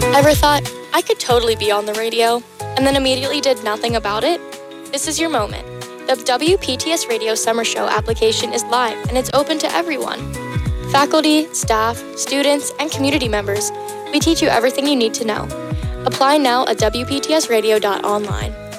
Ever thought, I could totally be on the radio, and then immediately did nothing about it? This is your moment. The WPTS Radio Summer Show application is live and it's open to everyone. Faculty, staff, students, and community members, we teach you everything you need to know. Apply now at WPTSradio.online.